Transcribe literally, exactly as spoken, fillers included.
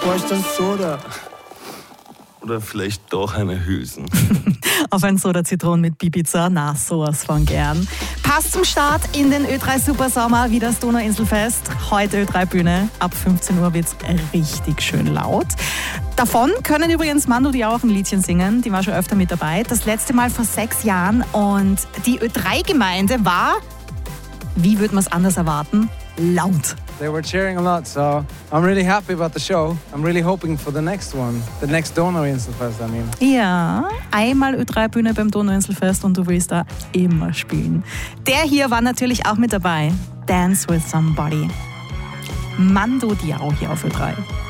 bräuchte ein Soda. Oder vielleicht doch eine Hülsen. Auf ein Soda-Zitron mit Bibiza, na, sowas von gern. Passt zum Start in den Ö drei Supersommer wie das Donauinselfest. Heute Ö drei Bühne. Ab fünfzehn Uhr wird's richtig schön laut. Davon können übrigens Mando die auch ein Liedchen singen. Die war schon öfter mit dabei. Das letzte Mal vor sechs Jahren. Und die Ö drei Gemeinde war, wie würde man es anders erwarten, laut. They were cheering a lot, so I'm really happy about the show. I'm really hoping for the next one, the next Donauinselfest, I mean. Ja, einmal Ö drei Bühne beim Donauinselfest und du willst da immer spielen. Der hier war natürlich auch mit dabei. Dance with Somebody. Mando Diao hier auf Ö drei.